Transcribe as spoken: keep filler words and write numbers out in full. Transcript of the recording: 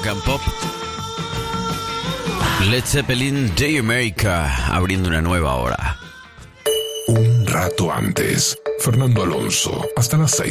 and Pop. Led Zeppelin, Day America, abriendo una nueva hora. Un rato antes, Fernando Alonso, hasta las seis.